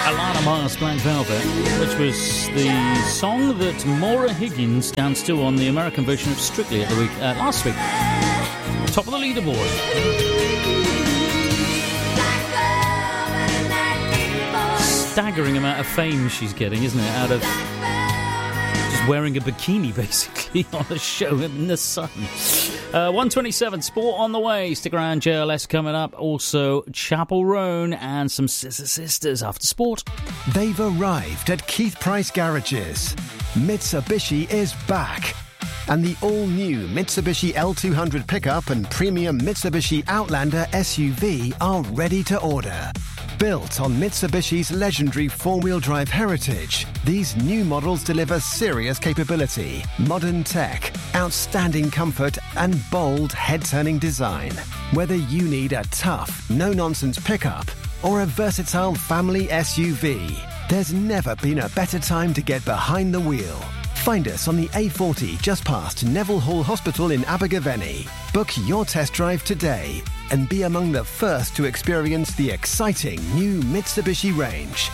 Alana Mars, Black Velvet, which was the song that Maura Higgins danced to on the American version of Strictly at the last week. Top of the leaderboard. Staggering amount of fame she's getting, isn't it? Out of just wearing a bikini, basically, on a show in the sun. 127, sport on the way. Stick around, JLS coming up. Also, Chapel Roan and some Scissor Sisters after sport. They've arrived at Keith Price Garages. Mitsubishi is back. And the all-new Mitsubishi L200 pickup and premium Mitsubishi Outlander SUV are ready to order. Built on Mitsubishi's legendary four-wheel drive heritage, these new models deliver serious capability, modern tech, outstanding comfort, and bold head-turning design. Whether you need a tough, no-nonsense pickup or a versatile family SUV, there's never been a better time to get behind the wheel. Find us on the A40 just past Neville Hall Hospital in Abergavenny. Book your test drive today and be among the first to experience the exciting new Mitsubishi range.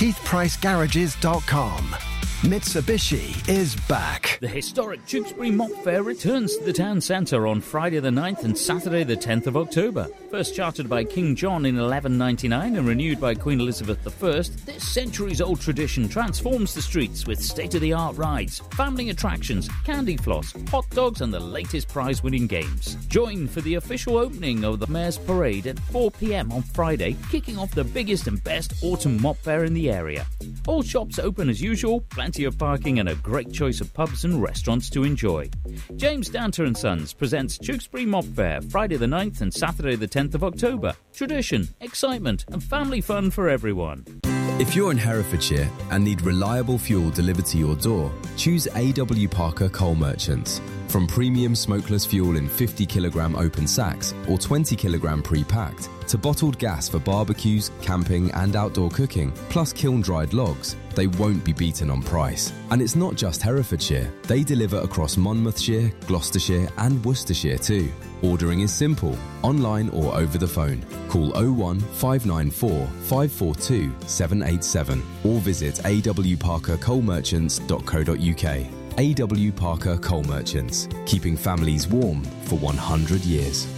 KeithPriceGarages.com. Mitsubishi is back. The historic Tewkesbury Mop Fair returns to the town centre on Friday the 9th and Saturday the 10th of October. First chartered by King John in 1199 and renewed by Queen Elizabeth I, this centuries-old tradition transforms the streets with state-of-the-art rides, family attractions, candy floss, hot dogs and the latest prize-winning games. Join for the official opening of the Mayor's Parade at 4 p.m. on Friday, kicking off the biggest and best autumn mop fair in the area. All shops open as usual, plenty of parking and a great choice of pubs and restaurants to enjoy. James Danter & Sons presents Tewkesbury Mop Fair Friday the 9th and Saturday the 10th of October. Tradition, excitement and family fun for everyone. If you're in Herefordshire and need reliable fuel delivered to your door, choose A.W. Parker Coal Merchants. From premium smokeless fuel in 50kg open sacks or 20kg pre-packed, to bottled gas for barbecues, camping and outdoor cooking, plus kiln-dried logs, they won't be beaten on price. And it's not just Herefordshire. They deliver across Monmouthshire, Gloucestershire and Worcestershire too. Ordering is simple, online or over the phone. Call 01 594 542 787 or visit awparkercoalmerchants.co.uk. A.W. Parker Coal Merchants, keeping families warm for 100 years.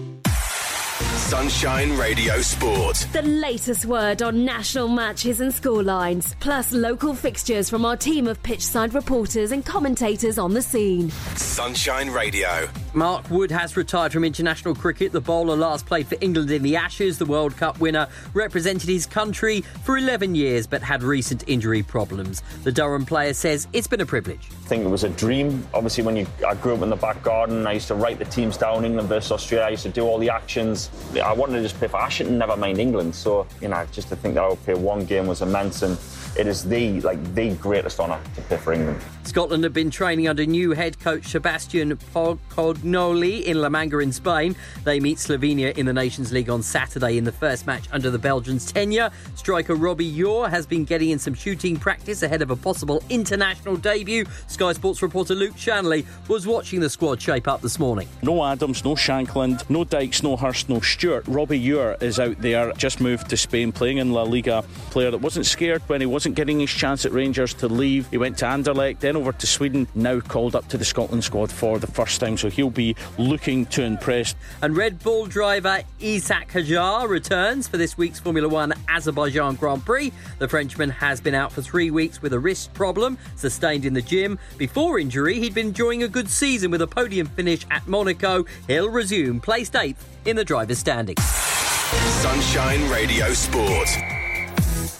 Sunshine Radio Sport. The latest word on national matches and scorelines, plus local fixtures from our team of pitchside reporters and commentators on the scene. Sunshine Radio. Mark Wood has retired from international cricket. The bowler last played for England in the Ashes. The World Cup winner represented his country for 11 years but had recent injury problems. The Durham player says it's been a privilege. I think it was a dream. Obviously, I grew up in the back garden, I used to write the teams down, England versus Australia. I used to do all the actions. I wanted to just play for Ashton, never mind England. So, just to think that I would play one game was immense, and it is the greatest honour to play for England. Scotland have been training under new head coach Sebastian Pocognoli in La Manga in Spain. They meet Slovenia in the Nations League on Saturday in the first match under the Belgians' tenure. Striker Robbie Ure has been getting in some shooting practice ahead of a possible international debut. Sky Sports reporter Luke Shanley was watching the squad shape up this morning. No Adams, no Shankland, no Dykes, no Hurst, no Stewart. Robbie Ure is out there, just moved to Spain, playing in La Liga. Player that wasn't scared when he wasn't getting his chance at Rangers to leave. He went to Anderlecht, then over to Sweden, now called up to the Scotland squad for the first time, so he'll be looking to impress. And Red Bull driver Isack Hadjar returns for this week's Formula 1 Azerbaijan Grand Prix. The Frenchman has been out for 3 weeks with a wrist problem sustained in the gym. Before injury, he'd been enjoying a good season with a podium finish at Monaco. He'll resume placed 8th in the driver's standings. Sunshine Radio Sport.